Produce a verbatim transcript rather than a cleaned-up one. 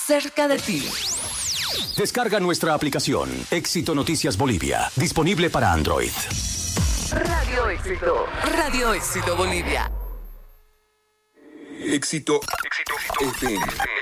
cerca de ti. Descarga nuestra aplicación Éxito Noticias Bolivia, disponible para Android. Radio Éxito. Radio Éxito Bolivia. Éxito. Éxito. F M.